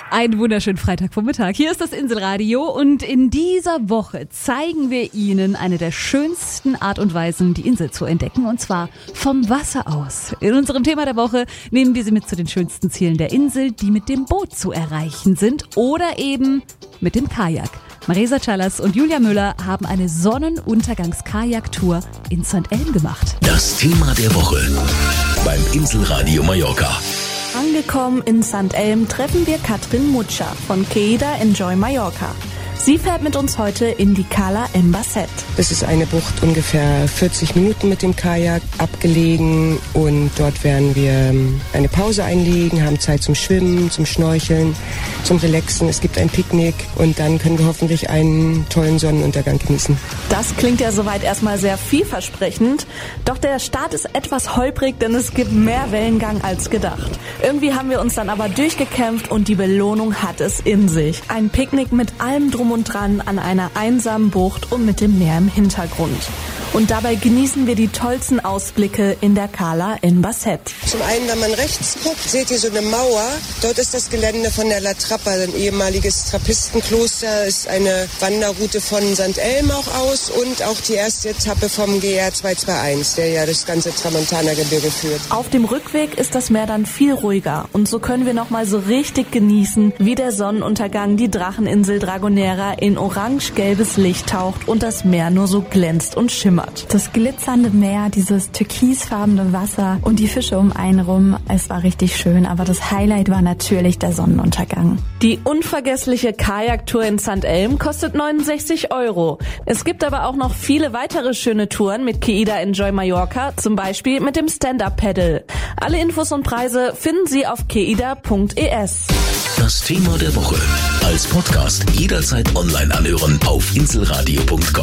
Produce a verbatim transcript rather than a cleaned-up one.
Einen wunderschönen Freitagvormittag. Hier ist das Inselradio und in dieser Woche zeigen wir Ihnen eine der schönsten Art und Weisen, die Insel zu entdecken, und zwar vom Wasser aus. In unserem Thema der Woche nehmen wir Sie mit zu den schönsten Zielen der Insel, die mit dem Boot zu erreichen sind oder eben mit dem Kajak. Marisa Callas und Julia Müller haben eine Sonnenuntergangs-Kajak-Tour in Sankt Elm gemacht. Das Thema der Woche beim Inselradio Mallorca. Angekommen in Sankt Elm treffen wir Katrin Mutscher von Queida Enjoy Mallorca. Sie fährt mit uns heute in die Cala Embasset. Das ist eine Bucht ungefähr vierzig Minuten mit dem Kajak abgelegen und dort werden wir eine Pause einlegen, haben Zeit zum Schwimmen, zum Schnorcheln, zum Relaxen. Es gibt ein Picknick und dann können wir hoffentlich einen tollen Sonnenuntergang genießen. Das klingt ja soweit erstmal sehr vielversprechend, doch der Start ist etwas holprig, denn es gibt mehr Wellengang als gedacht. Irgendwie haben wir uns dann aber durchgekämpft und die Belohnung hat es in sich. Ein Picknick mit allem drum und dran an einer einsamen Bucht und mit dem Meer im Hintergrund. Und dabei genießen wir die tollsten Ausblicke in der Cala Embasset. Zum einen, wenn man rechts guckt, seht ihr so eine Mauer. Dort ist das Gelände von der La Trappa, ein ehemaliges Trappistenkloster. Ist eine Wanderroute von Sankt Elm auch aus und auch die erste Etappe vom G R zwei zwei eins, der ja das ganze Tramontana-Gebirge führt. Auf dem Rückweg ist das Meer dann viel ruhiger und so können wir nochmal so richtig genießen, wie der Sonnenuntergang die Dracheninsel Dragonera in orange-gelbes Licht taucht und das Meer nur so glänzt und schimmert. Das glitzernde Meer, dieses türkisfarbene Wasser und die Fische um einen rum, es war richtig schön, aber das Highlight war natürlich der Sonnenuntergang. Die unvergessliche Kajaktour in Sankt Elm kostet neunundsechzig Euro. Es gibt aber auch noch viele weitere schöne Touren mit Queida Enjoy Mallorca, zum Beispiel mit dem Stand-Up-Paddle. Alle Infos und Preise finden Sie auf queida punkt es. Das Thema der Woche als Podcast jederzeit online anhören auf inselradio punkt com.